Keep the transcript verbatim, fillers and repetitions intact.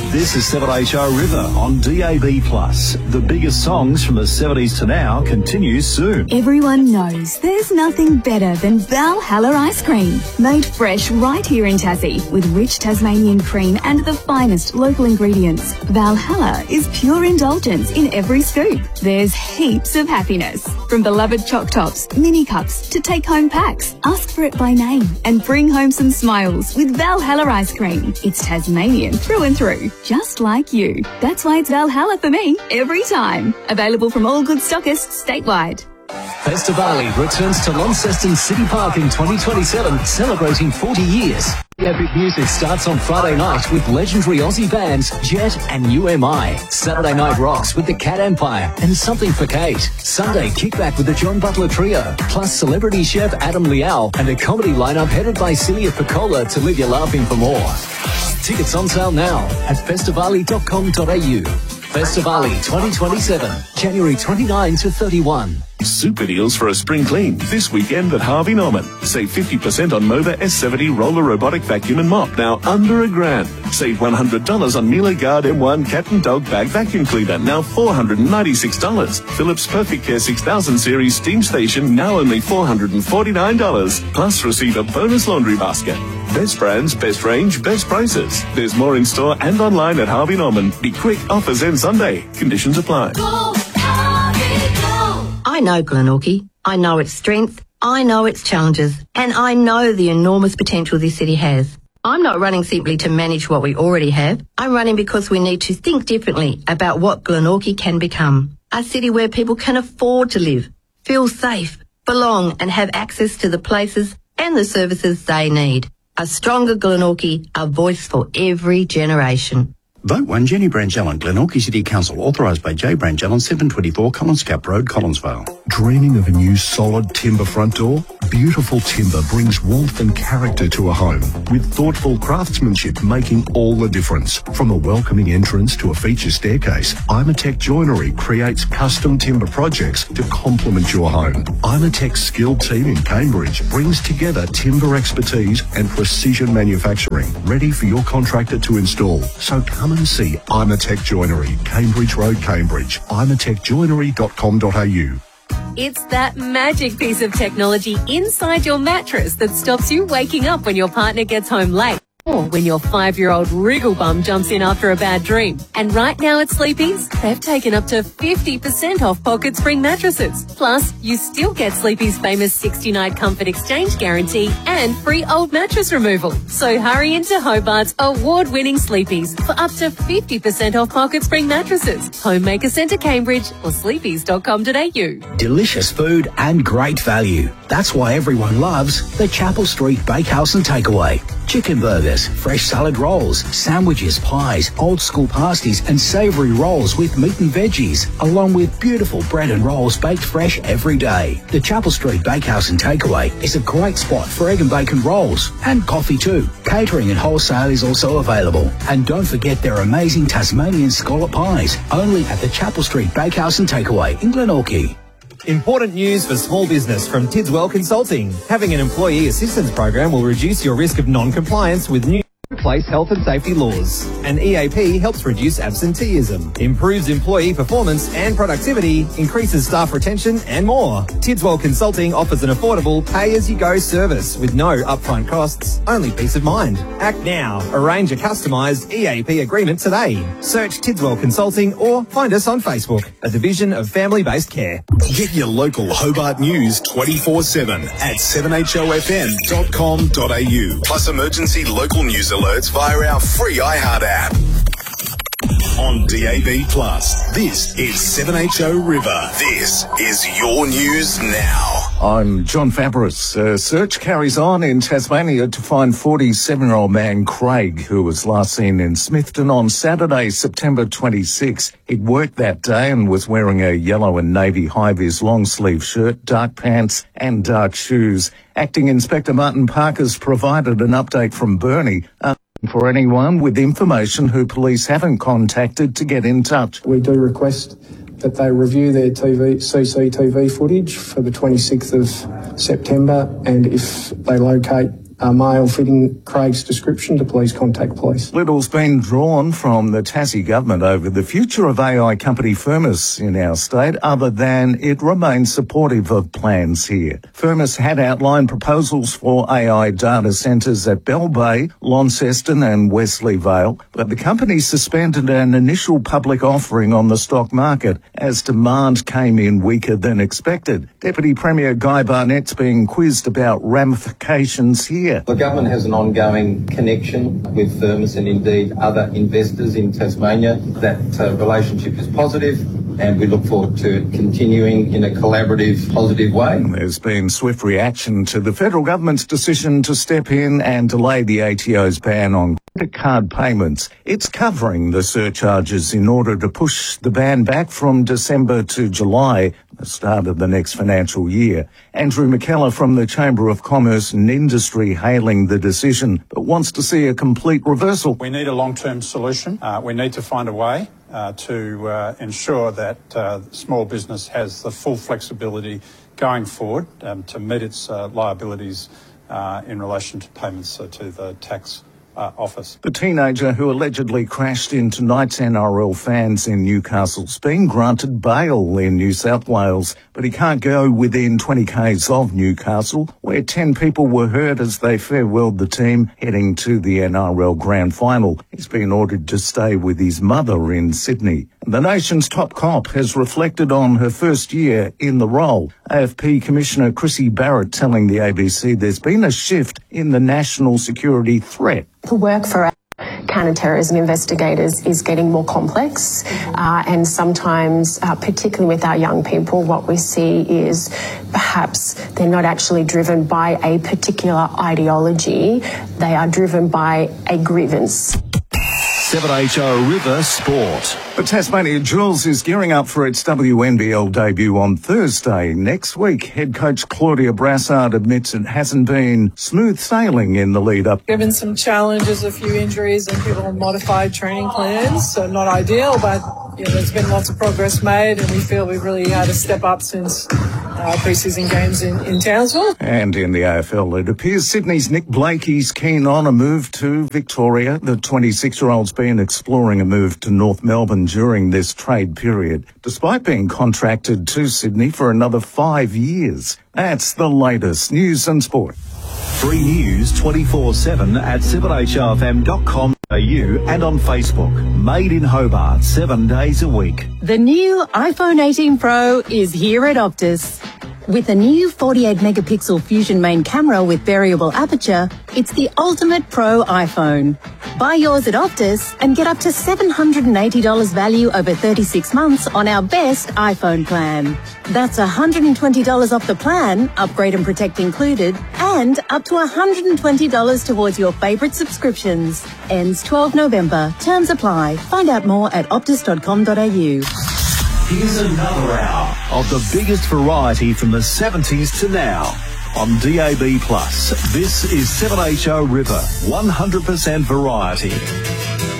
This is seven H O River on D A B plus. The biggest songs from the seventies to now continues soon. Everyone knows there's nothing better than Valhalla ice cream. Made fresh right here in Tassie with rich Tasmanian cream and the finest local ingredients. Valhalla is pure indulgence in every scoop. There's heaps of happiness. From beloved choc tops, mini cups to take-home packs. Ask for it by name and bring home some smiles with Valhalla ice cream. It's Tasmanian through and through, just like you. That's why it's Valhalla for me every time. Available from all good stockists statewide. Festivali returns to Launceston City Park in twenty twenty-seven, celebrating forty years. Epic music starts on Friday night with legendary Aussie bands Jet and U M I. Saturday night rocks with the Cat Empire and Something for Kate. Sunday kickback with the John Butler Trio, plus celebrity chef Adam Liao and a comedy lineup headed by Celia Piccola to leave you laughing for more. Tickets on sale now at festivali dot com dot a u. Festivali twenty twenty-seven, January twenty-ninth to thirty-first. Super deals for a spring clean this weekend at Harvey Norman. Save fifty percent on Mova S seventy roller robotic vacuum and mop, now under a grand. Save one hundred dollars on Miele Guard M one cat and dog bag vacuum cleaner, now four hundred ninety-six dollars. Philips Perfect Care six thousand series steam station, now only four hundred forty-nine dollars. Plus receive a bonus laundry basket. Best brands, best range, best prices. There's more in store and online at Harvey Norman. Be quick, offers end Sunday. Conditions apply. Go, Harvey, go. I know Glenorchy. I know its strength. I know its challenges. And I know the enormous potential this city has. I'm not running simply to manage what we already have. I'm running because we need to think differently about what Glenorchy can become. A city where people can afford to live, feel safe, belong and have access to the places and the services they need. A stronger Glenorchy, a voice for every generation. Vote one Jenny Brangellan, Glenorchy City Council, authorised by J Brangellan, seven twenty-four Collins Cap Road, Collinsvale. Dreaming of a new solid timber front door? Beautiful timber brings warmth and character to a home, with thoughtful craftsmanship making all the difference. From a welcoming entrance to a feature staircase, Imatec Joinery creates custom timber projects to complement your home. Imatec's skilled team in Cambridge brings together timber expertise and precision manufacturing, ready for your contractor to install. So come and see Imatec Joinery, Cambridge Road, Cambridge. imatec joinery dot com dot a u. It's that magic piece of technology inside your mattress that stops you waking up when your partner gets home late, or when your five-year-old wriggle bum jumps in after a bad dream. And right now at Sleepy's, they've taken up to fifty percent off Pocket Spring mattresses. Plus, you still get Sleepy's famous sixty-night comfort exchange guarantee and free old mattress removal. So hurry into Hobart's award-winning Sleepy's for up to fifty percent off Pocket Spring mattresses. Homemaker Centre Cambridge or sleepys dot com dot a u. Delicious food and great value. That's why everyone loves the Chapel Street Bakehouse and Takeaway. Chicken burgers, fresh salad rolls, sandwiches, pies, old school pasties and savoury rolls with meat and veggies, along with beautiful bread and rolls baked fresh every day. The Chapel Street Bakehouse and Takeaway is a great spot for egg and bacon rolls and coffee too. Catering and wholesale is also available. And don't forget their amazing Tasmanian scallop pies, only at the Chapel Street Bakehouse and Takeaway in Glenorchy. Important news for small business from Tidswell Consulting. Having an employee assistance program will reduce your risk of non-compliance with new workplace health and safety laws. And E A P helps reduce absenteeism, improves employee performance and productivity, increases staff retention and more. Tidswell Consulting offers an affordable pay-as-you-go service with no upfront costs, only peace of mind. Act now. Arrange a customised E A P agreement today. Search Tidswell Consulting or find us on Facebook, a division of family-based care. Get your local Hobart news twenty-four seven at seven h o f m dot com dot a u. Plus emergency local news alerts via our free iHeart app. On D A B plus, this is seven H O River. This is your news now. I'm John Fabris. A search carries on in Tasmania to find forty-seven-year-old man Craig, who was last seen in Smithton on Saturday, September twenty-sixth. He'd worked that day and was wearing a yellow and navy high-vis long-sleeve shirt, dark pants and dark shoes. Acting Inspector Martin Parker's provided an update from Burnie. Uh, for anyone with information who police haven't contacted to get in touch. We do request that they review their T V, C C T V footage for the twenty-sixth of September, and if they locate a male fitting Craig's description to please contact police. Little's been drawn from the Tassie government over the future of A I company Firmus in our state, other than it remains supportive of plans here. Firmus had outlined proposals for A I data centres at Bell Bay, Launceston and Wesley Vale, but the company suspended an initial public offering on the stock market as demand came in weaker than expected. Deputy Premier Guy Barnett's being quizzed about ramifications here. The government has an ongoing connection with Firmus and indeed other investors in Tasmania. That uh, relationship is positive, and we look forward to it continuing in a collaborative, positive way. There's been swift reaction to the federal government's decision to step in and delay the A T O's ban on credit card payments. It's covering the surcharges in order to push the ban back from December to July, the start of the next financial year. Andrew McKellar from the Chamber of Commerce and Industry hailing the decision, but wants to see a complete reversal. We need a long-term solution. Uh, we need to find a way uh, to uh, ensure that uh, small business has the full flexibility going forward um, to meet its uh, liabilities uh, in relation to payments uh, to the tax Uh, office. The teenager who allegedly crashed into tonight's N R L fans in Newcastle's been granted bail in New South Wales, but he can't go within twenty kays of Newcastle, where ten people were hurt as they farewelled the team heading to the N R L Grand Final. He's been ordered to stay with his mother in Sydney. The nation's top cop has reflected on her first year in the role. A F P Commissioner Chrissy Barrett telling the A B C there's been a shift in the national security threat. The work for our counter-terrorism investigators is getting more complex, uh, and sometimes, uh, particularly with our young people, what we see is perhaps they're not actually driven by a particular ideology, they are driven by a grievance. seven H O River Sport. The Tasmania Jewels is gearing up for its W N B L debut on Thursday next week. Head coach Claudia Brassard admits it hasn't been smooth sailing in the lead up. Given some challenges, a few injuries and people on modified training plans, so not ideal, but you know, there's been lots of progress made and we feel we've really had a step up since uh, pre-season games in, in Townsville. And in the A F L, it appears Sydney's Nick Blakey's keen on a move to Victoria. The twenty-six-year-old's been exploring a move to North Melbourne during this trade period, despite being contracted to Sydney for another five years. That's the latest news and sport. Free news twenty-four seven at seven H O F M dot com dot A U and on Facebook. Made in Hobart, seven days a week. The new iPhone eighteen Pro is here at Optus. With a new forty-eight megapixel Fusion main camera with variable aperture, it's the ultimate pro iPhone. Buy yours at Optus and get up to seven hundred eighty dollars value over thirty-six months on our best iPhone plan. That's one hundred twenty dollars off the plan, upgrade and protect included, and up to one hundred twenty dollars towards your favourite subscriptions. Ends twelfth November. Terms apply. Find out more at optus dot com dot A U. Here's another hour of the biggest variety from the seventies to now on D A B plus. This is seven H O River, one hundred percent variety.